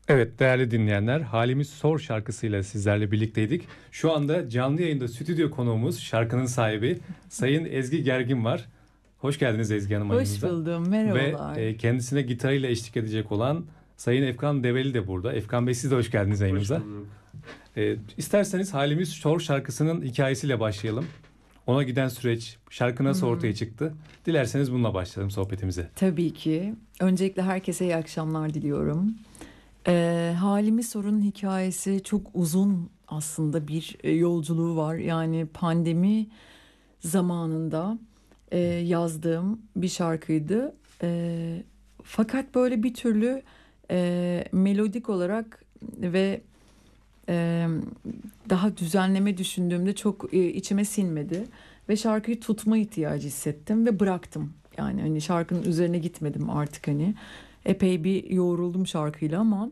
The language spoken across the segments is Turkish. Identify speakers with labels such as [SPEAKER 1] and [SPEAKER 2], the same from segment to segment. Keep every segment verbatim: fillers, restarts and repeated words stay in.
[SPEAKER 1] Evet değerli dinleyenler, Halimiz Sor şarkısıyla sizlerle birlikteydik. Şu anda canlı yayında stüdyo konuğumuz, şarkının sahibi Sayın Ezgi Gergin var. Hoş geldiniz Ezgi Hanım
[SPEAKER 2] Hoş
[SPEAKER 1] aramızda.
[SPEAKER 2] buldum,
[SPEAKER 1] Ve
[SPEAKER 2] merhabalar.
[SPEAKER 1] e, kendisine gitarıyla eşlik edecek olan Sayın Efkan Develi de burada. Efkan Bey, siz de hoş geldiniz yayınımıza.
[SPEAKER 3] Hoş bulduk.
[SPEAKER 1] E, isterseniz Halimiz Sor şarkısının hikayesiyle başlayalım. Ona giden süreç, şarkı nasıl
[SPEAKER 2] Hmm.
[SPEAKER 1] ortaya çıktı? Dilerseniz bununla başlayalım sohbetimize.
[SPEAKER 2] Tabii ki. Öncelikle herkese iyi akşamlar diliyorum. Ee, Halimi Sor'un hikayesi çok uzun aslında bir e, yolculuğu var. Yani pandemi zamanında e, yazdığım bir şarkıydı. E, fakat böyle bir türlü e, melodik olarak ve e, daha düzenleme düşündüğümde çok e, içime sinmedi. Ve şarkıyı tutma ihtiyacı hissettim ve bıraktım. Yani hani şarkının üzerine gitmedim artık hani. Epey bir yoğruldum şarkıyla ama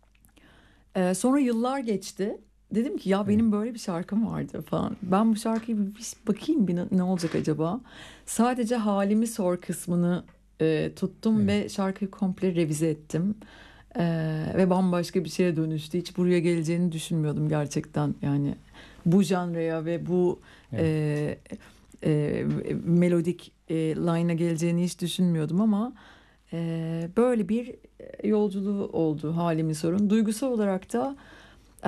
[SPEAKER 2] e, sonra yıllar geçti. Dedim ki ya benim böyle bir şarkım vardı falan. Ben bu şarkıyı bir, bir bakayım bir ne, ne olacak acaba. Sadece Halimi Sor kısmını e, tuttum
[SPEAKER 1] Evet.
[SPEAKER 2] ve şarkıyı komple revize ettim. E, ve bambaşka bir şeye dönüştü. Hiç buraya geleceğini düşünmüyordum gerçekten. Yani bu janraya ve bu
[SPEAKER 1] Evet.
[SPEAKER 2] e, e, melodik e, line'a geleceğini hiç düşünmüyordum ama e, böyle bir yolculuğu oldu Halimi Sorun. Duygusal olarak da e,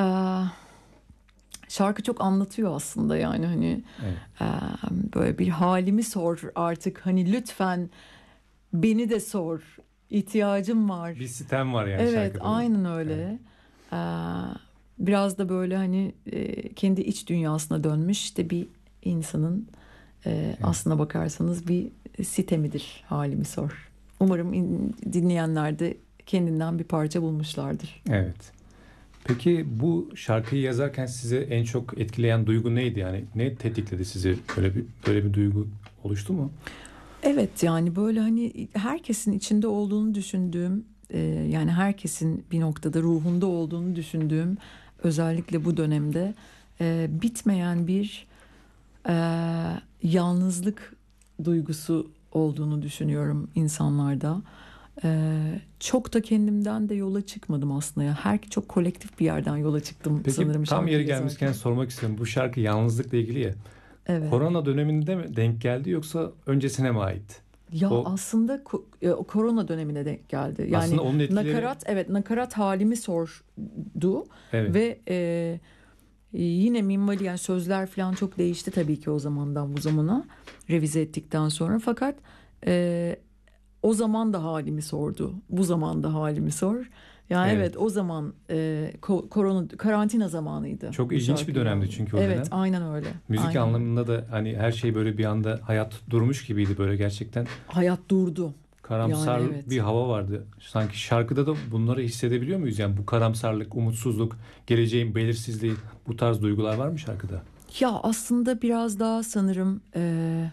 [SPEAKER 2] şarkı çok anlatıyor aslında yani hani
[SPEAKER 1] Evet.
[SPEAKER 2] e, böyle bir halimi sor artık hani lütfen beni de sor, ihtiyacım var.
[SPEAKER 1] Bir sitem var yani
[SPEAKER 2] Evet,
[SPEAKER 1] şarkıda.
[SPEAKER 2] aynen öyle.
[SPEAKER 1] Evet.
[SPEAKER 2] Ee, biraz da böyle hani e, kendi iç dünyasına dönmüş işte bir insanın e, aslına bakarsanız bir sitemidir Halimi Sor. Umarım in- dinleyenler de kendinden bir parça bulmuşlardır.
[SPEAKER 1] Evet. Peki bu şarkıyı yazarken size en çok etkileyen duygu neydi? Yani ne tetikledi sizi? Böyle bir böyle bir duygu oluştu mu?
[SPEAKER 2] Evet yani böyle hani herkesin içinde olduğunu düşündüğüm e, yani herkesin bir noktada ruhunda olduğunu düşündüğüm özellikle bu dönemde e, bitmeyen bir e, yalnızlık duygusu olduğunu düşünüyorum insanlarda. E, çok da kendimden de yola çıkmadım aslında ya. Her çok kolektif bir yerden yola çıktım
[SPEAKER 1] Peki
[SPEAKER 2] sanırım
[SPEAKER 1] tam
[SPEAKER 2] şarkıyı
[SPEAKER 1] yeri gelmişken
[SPEAKER 2] yazarken.
[SPEAKER 1] sormak istiyorum. Bu şarkı yalnızlıkla ilgili ya.
[SPEAKER 2] Evet.
[SPEAKER 1] Korona döneminde mi denk geldi yoksa öncesine mi ait?
[SPEAKER 2] Ya
[SPEAKER 1] O
[SPEAKER 2] aslında ko- e, o korona dönemine denk geldi. Yani
[SPEAKER 1] aslında onun etkileri,
[SPEAKER 2] nakarat evet nakarat halimi sordu
[SPEAKER 1] evet.
[SPEAKER 2] ve e, yine minvali yani sözler falan çok değişti tabii ki o zamandan bu zamana revize ettikten sonra fakat e, o zaman da halimi sordu. Bu zaman da halimi sor. Yani
[SPEAKER 1] Evet.
[SPEAKER 2] evet o zaman e, ko- korona karantina zamanıydı
[SPEAKER 1] Çok
[SPEAKER 2] bu
[SPEAKER 1] ilginç bir
[SPEAKER 2] şarkıyı
[SPEAKER 1] dönemdi
[SPEAKER 2] yazdım.
[SPEAKER 1] çünkü o
[SPEAKER 2] Evet
[SPEAKER 1] dönem.
[SPEAKER 2] aynen öyle.
[SPEAKER 1] Müzik
[SPEAKER 2] Aynen öyle.
[SPEAKER 1] anlamında da hani her şey böyle bir anda hayat durmuş gibiydi, böyle gerçekten
[SPEAKER 2] Hayat durdu. Yani
[SPEAKER 1] karamsar bir
[SPEAKER 2] evet.
[SPEAKER 1] hava vardı. Sanki şarkıda da bunları hissedebiliyor muyuz? Yani bu karamsarlık, umutsuzluk, geleceğin belirsizliği, bu tarz duygular var mı şarkıda?
[SPEAKER 2] Ya aslında biraz daha sanırım e,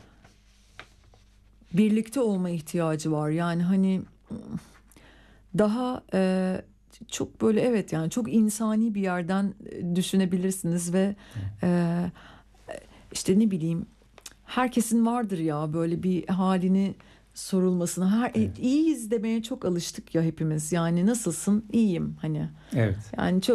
[SPEAKER 2] birlikte olma ihtiyacı var. Yani hani daha e, çok böyle evet yani çok insani bir yerden e, düşünebilirsiniz ve e, işte ne bileyim herkesin vardır ya böyle bir halini sorulmasına. Her
[SPEAKER 1] Evet.
[SPEAKER 2] iyiyiz demeye çok alıştık ya hepimiz. Yani nasılsın? İyiyim hani.
[SPEAKER 1] Evet.
[SPEAKER 2] Yani çok